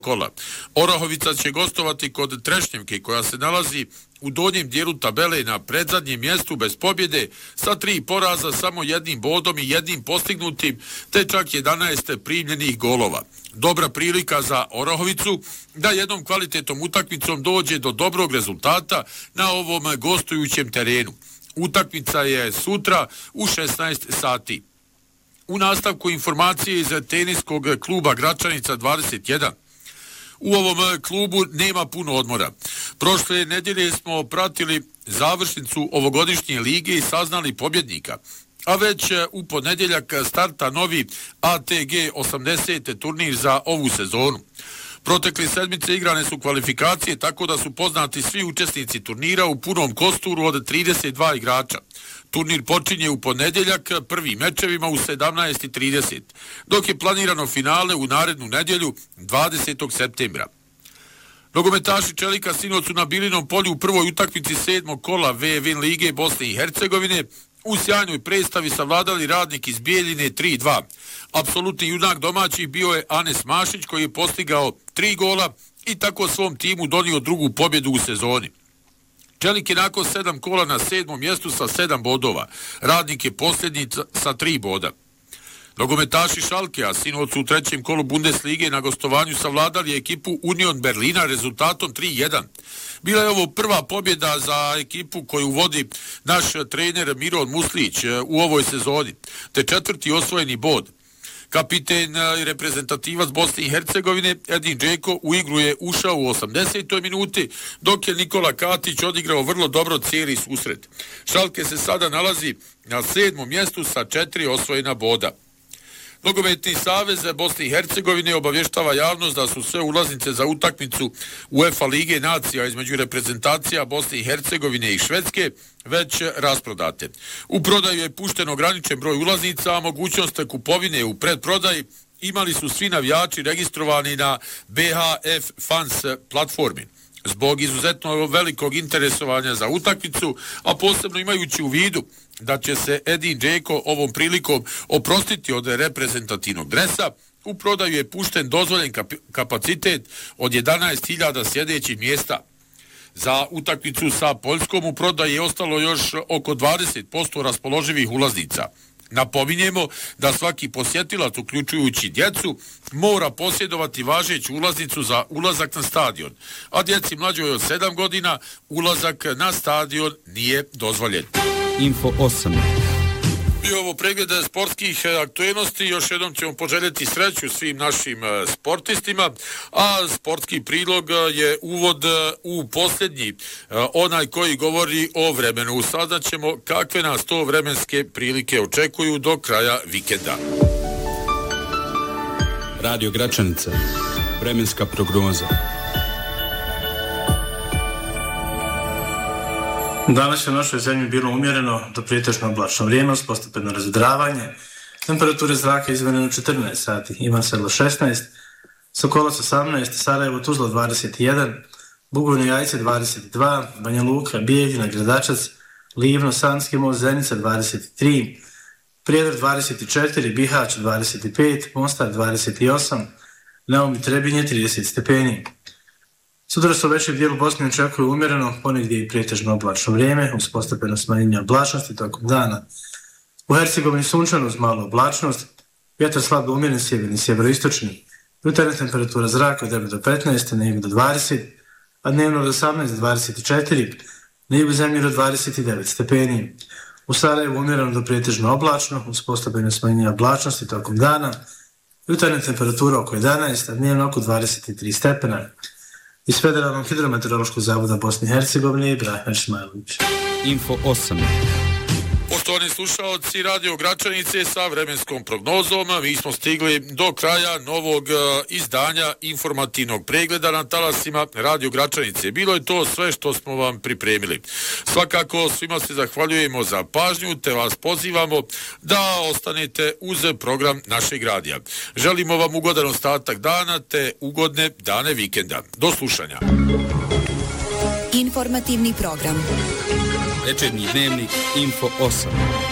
kola. Orahovica će gostovati kod Trešnjevke koja se nalazi u donjem dijelu tabele na predzadnjem mjestu bez pobjede sa 3 poraza, samo 1 bodom i 1 postignutim, te čak 11 primljenih golova. Dobra prilika za Orahovicu da jednom kvalitetnom utakmicom dođe do dobrog rezultata na ovom gostujućem terenu. Utakmica je sutra u 16 sati. U nastavku informacije iz teniskog kluba Gračanica 21. U ovom klubu nema puno odmora. Prošle nedjelje smo pratili završnicu ovogodišnje lige i saznali pobjednika. A već u ponedjeljak starta novi ATG 80 turnir za ovu sezonu. Protekli sedmice igrane su kvalifikacije tako da su poznati svi učesnici turnira u punom kosturu od 32 igrača. Turnir počinje u ponedjeljak prvim mečevima u 17:30, dok je planirano finale u narednu nedjelju 20. septembra. Nogometaši Čelika sinoć su na Bilinom polju u prvoj utakmici 7. kola VVN lige Bosne i Hercegovine u sjajnoj predstavi savladali Radnik iz Bijeljine 3-2. Apsolutni junak domaćih bio je Anes Mašić koji je postigao 3 gola i tako svom timu donio drugu pobjedu u sezoni. Čelik je nakon 7 kola na 7. mjestu sa 7 bodova. Radnik je posljednji sa 3 boda. Nogometaši Šalkea sinoć u 3. kolu Bundeslige na gostovanju savladali ekipu Union Berlina rezultatom 3-1. Bila je ovo prva pobjeda za ekipu koju vodi naš trener Miron Muslić u ovoj sezoni, te 4. osvojeni bod. Kapiten i reprezentativac Bosne i Hercegovine Edin Džeko u igru je ušao u 80. minuti, dok je Nikola Katić odigrao vrlo dobro cijeli susret. Šalke se sada nalazi na 7. mjestu sa 4 osvojena boda. Nogometni savez Bosne i Hercegovine obavještava javnost da su sve ulaznice za utakmicu UEFA Lige nacija između reprezentacija Bosne i Hercegovine i Švedske već rasprodate. U prodaju je pušten ograničen broj ulaznica, a mogućnost kupovine u predprodaji imali su svi navijači registrovani na BHF Fans platformi. Zbog izuzetno velikog interesovanja za utakmicu, a posebno imajući u vidu da će se Edin Džeko ovom prilikom oprostiti od reprezentativnog dresa, u prodaju je pušten dozvoljen kapacitet od 11.000 sjedećih mjesta. Za utakmicu sa Poljskom u prodaji je ostalo još oko 20% raspoloživih ulaznica. Napominjemo da svaki posjetilac, uključujući djecu, mora posjedovati važeću ulaznicu za ulazak na stadion, a djeci mlađoj od 7 godina ulazak na stadion nije dozvoljen. Info 8. I ovo pregled sportskih aktualnosti. Još jednom ćemo poželjeti sreću svim našim sportistima, a sportski prilog je uvod u posljednji, onaj koji govori o vremenu. Sada ćemo kakve nas to vremenske prilike očekuju do kraja vikenda. Radio Gračanica, vremenska prognoza. Danas je u našoj zemlji bilo umjereno do pretežno oblačno vrijeme, postepeno razvedravanje. Temperature zraka izmjerene u 14 sati. Ivan Sedlo 16, Sokolac 18, Sarajevo Tuzla 21, Bugojno Jajce 22, Banja Luka, Bijeljina, Gradačac, Livno, Sanski most, Zenica 23, Prijedor 24, Bihać 25, Mostar 28, Neum i Trebinje 30 stepeni. Sutra se u većem dijelu Bosne očekuje umjereno, ponegdje i pretežno oblačno vrijeme, uz postepeno smanjenje oblačnosti tokom dana. U Hercegovini sunčano uz malu oblačnost, vjetar slabo umjeren sjeverni, sjeveroistočni, jutarnja temperatura zraka od 9 do 15, na jugu do 20, a dnevno od 18 do 24, na jugu zemlje do 29 stepeni. U Sarajevu umjereno do pretežno oblačno, uz postepeno smanjenje oblačnosti tokom dana, jutarnja temperatura oko 11, a dnevno oko 23 stepena. Iz Federalnog hidrometeorološkog zavoda Bosne i Hercegovine Ibrahim Šmajlović. Info 8. Poštovani slušalci Radio Gračanice sa vremenskom prognozom, mi smo stigli do kraja novog izdanja informativnog pregleda na talasima Radio Gračanice. Bilo je to sve što smo vam pripremili. Svakako svima se zahvaljujemo za pažnju, te vas pozivamo da ostanete uz program našeg radija. Želimo vam ugodan ostatak dana, te ugodne dane vikenda. Do slušanja. Informativni program. Večernji dnevnik Info 8.